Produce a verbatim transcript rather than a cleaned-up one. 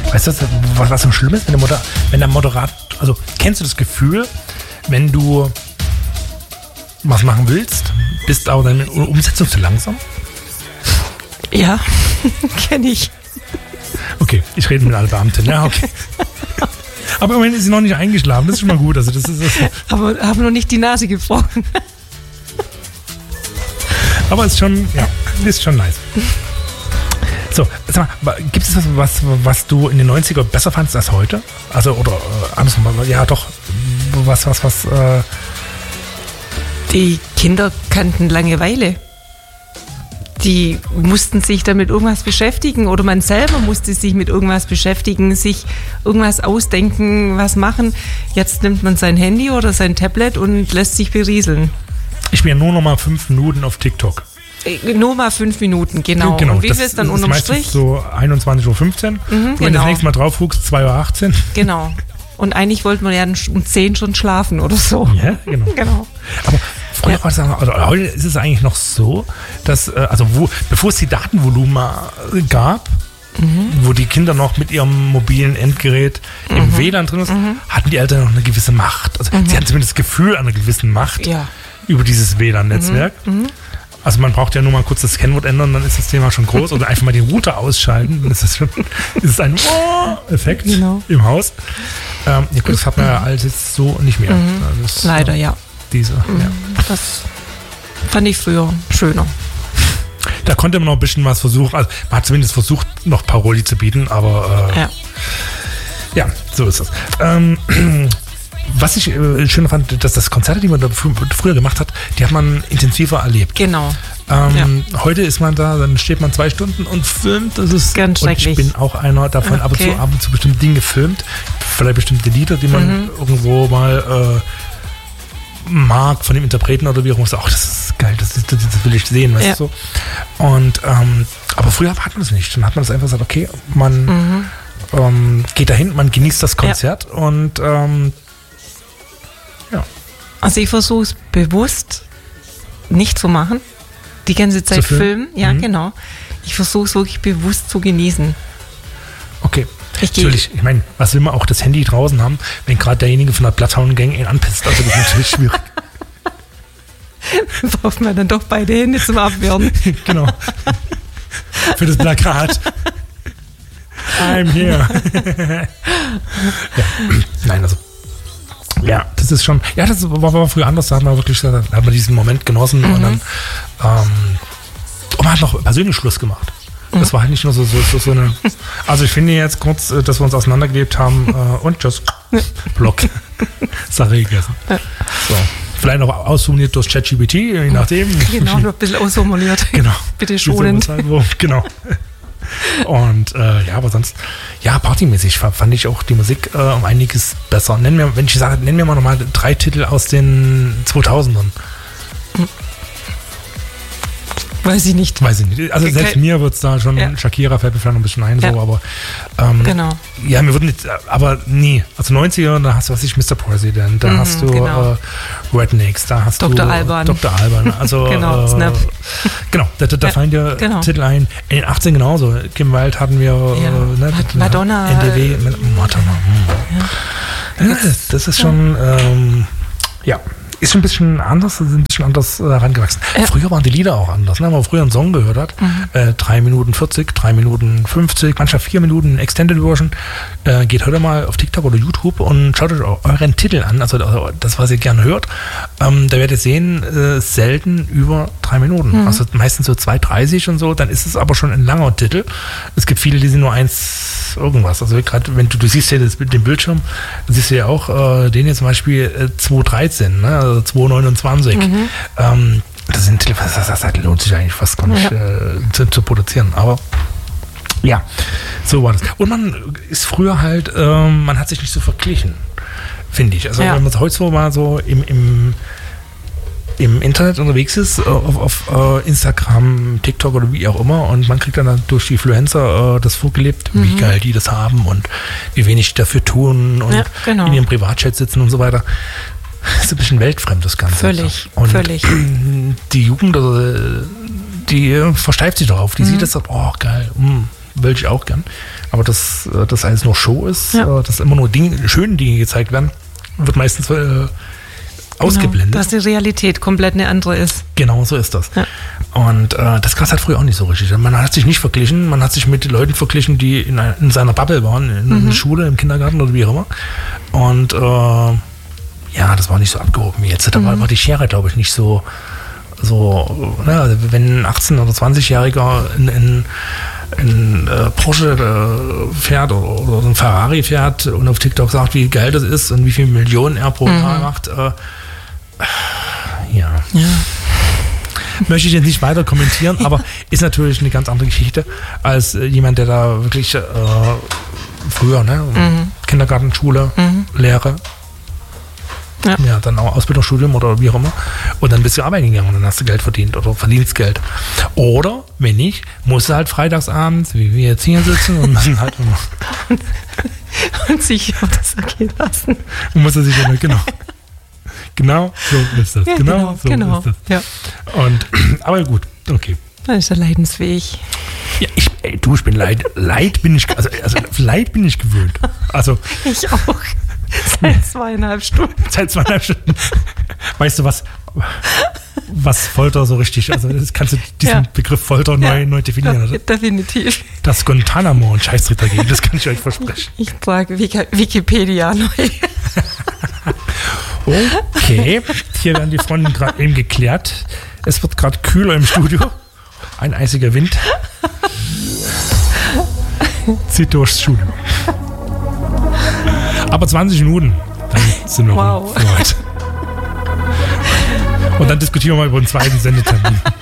Weißt du, was, was so schlimm ist, wenn der, Moder- wenn der Moderator, also kennst du das Gefühl, wenn du was machen willst, bist aber deine Umsetzung zu langsam? Ja, kenne ich. Okay, ich rede mit allen Beamten, ja, okay. Aber immerhin ist sie noch nicht eingeschlafen, das ist schon mal gut. Also das ist, das aber habe noch nicht die Nase gebrochen. Aber es ist schon, ja, ist schon nice. So, sag mal, gibt es was, was, was du in den neunziger besser fandest als heute? Also, oder äh, andersrum, ja doch, was, was, was, äh Die Kinder kannten Langeweile. Die mussten sich damit irgendwas beschäftigen oder man selber musste sich mit irgendwas beschäftigen, sich irgendwas ausdenken, was machen. Jetzt nimmt man sein Handy oder sein Tablet und lässt sich berieseln. Ich bin ja nur noch mal fünf Minuten auf TikTok. Nur mal fünf Minuten, genau. genau Und wie das, viel ist dann das unterm ist Strich? So einundzwanzig Uhr fünfzehn. Mhm, und wenn genau. du das nächste Mal drauf guckst, zwei Uhr achtzehn. Genau. Und eigentlich wollten wir ja um zehn schon schlafen oder so. Ja, genau. genau. Aber früher Ja. war das, also heute ist es eigentlich noch so, dass, äh, also wo, bevor es die Datenvolumen äh, gab, mhm. wo die Kinder noch mit ihrem mobilen Endgerät mhm. im W L A N drin ist, mhm. hatten die Eltern noch eine gewisse Macht. Also mhm. sie hatten zumindest das Gefühl einer gewissen Macht Ja. über dieses W L A N-Netzwerk. Mhm. Also man braucht ja nur mal kurz das Kennwort ändern, dann ist das Thema schon groß. Oder einfach mal den Router ausschalten, dann ist das schon ist es ein Effekt Genau. im Haus. Ähm, ja gut, das hat man ja alles jetzt so nicht mehr. Mhm. Das, Leider, ja. Diese, mhm. ja. Das fand ich früher schöner. Da konnte man noch ein bisschen was versuchen. Also man hat zumindest versucht, noch Paroli zu bieten, aber äh, Ja. ja, so ist es. Ähm, was ich äh, schön fand, dass das Konzerte, die man da fr- früher gemacht hat, die hat man intensiver erlebt. Genau. Ähm, ja. Heute ist man da, dann steht man zwei Stunden und filmt. Das ist ganz schrecklich. Und ich bin auch einer davon, okay. ab und zu, ab und zu bestimmte Dinge filmt. Vielleicht bestimmte Lieder, die man mhm. irgendwo mal äh, mag von dem Interpreten oder wie auch immer. Ach, das ist geil, das, ist, das, das will ich sehen, weißt ja. du so. Und, ähm, aber früher hat man das nicht. Dann hat man das einfach gesagt, okay, man mhm. ähm, geht dahin, man genießt das Konzert ja. und ähm, ja. Also ich versuche es bewusst nicht zu machen. Die ganze Zeit zu filmen. filmen, ja mhm. genau. Ich versuche es wirklich bewusst zu genießen. Okay. Ich natürlich, ich meine, was will man auch das Handy draußen haben, wenn gerade derjenige von der Bloodhound-Gang ihn anpisst? Also das ist natürlich schwierig. Braucht man dann doch beide Hände zum Abwehren. Genau. Für das Plakat. I'm here. ja. Nein, also ja, das ist schon, ja, das war, war früher anders, da hat man wirklich, da hat man diesen Moment genossen mhm. und dann ähm, und man hat noch persönlich Schluss gemacht. Das war halt nicht nur so, so, so, so eine, also ich finde jetzt kurz, dass wir uns auseinandergelebt haben äh, und tschüss, Block, Sache gegessen. So. Vielleicht noch ausformuliert durch ChatGPT, je nachdem. Genau, noch ein bisschen ausformuliert. Genau. Bitte schonend. Genau. Und äh, ja, aber sonst, ja, partymäßig fand ich auch die Musik äh, um einiges besser. Nenn mir, wenn ich sage, nenn mir mal nochmal drei Titel aus den zweitausendern. Weiß ich nicht. Weiß ich nicht. Also selbst Ke- mir wird es da schon, ja. Shakira fällt mir vielleicht noch ein bisschen ein, ja. so, aber ähm, genau. Ja, mir würden nicht, aber nie. Also neunziger, da hast du, was ich, Mister President, da mhm, hast du genau. äh, Rednecks, da hast Doktor du Alban. Doktor Alban. Also, genau, äh, Snap. Genau, da, da ja, fallen dir genau. Titel ein. In den achtzehn genauso. Kim Wilde hatten wir ja. äh, ne, Madonna. N D W, Madonna. Hm. Ja. Ja, das, das ist schon, ähm, ja. Ist schon ein bisschen anders, ist ein bisschen anders äh, herangewachsen. Ja. Früher waren die Lieder auch anders. Ne? Wenn man früher einen Song gehört hat, mhm. äh, drei Minuten vierzig, drei Minuten fünfzig, manchmal vier Minuten Extended Version, äh, geht heute mal auf TikTok oder YouTube und schaut euch euren Titel an, also, also das, was ihr gerne hört. Ähm, da werdet ihr sehen, äh, selten über drei Minuten. Mhm. Also meistens so zwei dreißig und so, dann ist es aber schon ein langer Titel. Es gibt viele, die sind nur eins irgendwas. Also gerade wenn du, du siehst ja das, den Bildschirm, dann siehst du ja auch äh, den hier zum Beispiel äh, zwei dreizehn, ne? Also zwei neunundzwanzig. Mhm. Ähm, das sind das, das, das lohnt sich eigentlich fast gar nicht ja. äh, zu, zu produzieren. Aber ja, so war das. Und man ist früher halt, ähm, man hat sich nicht so verglichen, finde ich. Also ja. wenn man heute so mal so im, im im Internet unterwegs ist, auf, auf uh, Instagram, TikTok oder wie auch immer, und man kriegt dann durch die Influencer uh, das vorgelebt, mhm. wie geil die das haben und wie wenig dafür tun und ja, genau. in ihrem Privatchat sitzen und so weiter. Das ist ein bisschen weltfremd, das Ganze. Völlig, und völlig. Die Jugend, also, die versteift sich darauf. Die mhm. sieht das so, oh geil, mh, will ich auch gern. Aber dass das alles nur Show ist, Ja. dass immer nur Dinge, schöne Dinge gezeigt werden, wird meistens äh, ausgeblendet. Genau, dass die Realität komplett eine andere ist. Genau, so ist das. Ja. Und äh, das gab es halt früher auch nicht so richtig. Man hat sich nicht verglichen, man hat sich mit Leuten verglichen, die in, ein- in seiner Bubble waren, in, in der Schule, im Kindergarten oder wie auch immer. Und äh, ja, das war nicht so abgehoben wie jetzt. Da war, war die Schere, glaube ich, nicht so, so ne, also wenn ein achtzehn- oder zwanzigjähriger in, in, in äh, Porsche äh, fährt oder, oder ein Ferrari fährt und auf TikTok sagt, wie geil das ist und wie viele Millionen er pro Jahr macht, äh, ja. Ja. Möchte ich jetzt nicht weiter kommentieren, aber ist natürlich eine ganz andere Geschichte als äh, jemand, der da wirklich äh, früher, ne, Kindergarten, Schule, Lehre, Ja. ja, dann auch Ausbildung, Studium oder wie auch immer und dann bist du arbeiten gegangen und dann hast du Geld verdient oder verdienst Geld. Oder, wenn nicht, musst du halt freitagsabends, wie wir jetzt hier sitzen und müssen halt Und sich auf das ergehen lassen. und musst du sich dann, genau. Genau, so ist das. Ja, genau, genau, so genau. ist das. Ja. Und, aber gut, okay. Dann ist er leidensfähig. Ja, ich, ey, du, ich bin leid. Leid bin ich, also, also Leid bin ich gewöhnt. Also Ich auch. Seit zweieinhalb Stunden. seit zweieinhalb Stunden. Weißt du was, was Folter so richtig, also das kannst du diesen Ja. Begriff Folter neu, Ja. neu definieren, oder? Definitiv. Das Guantanamo und Scheißtritt dagegen, das kann ich euch versprechen. Ich sage Wiki- Wikipedia neu. Okay, hier werden die Fronten gerade eben geklärt. Es wird gerade kühler im Studio. Ein eisiger Wind zieht durchs Studio. Aber zwanzig Minuten, dann sind wir Wow. für heute. Und dann diskutieren wir mal über den zweiten Sendetermin.